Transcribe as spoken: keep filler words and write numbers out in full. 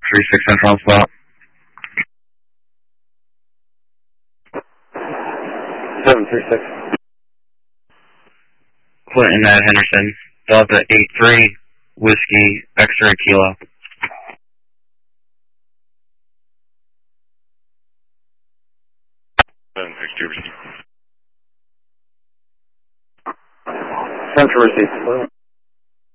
three six Central on spot. seven three six. Clinton at Henderson. Delta eight three, Whiskey, X-ray Kilo. seven six two, receive. Central receive.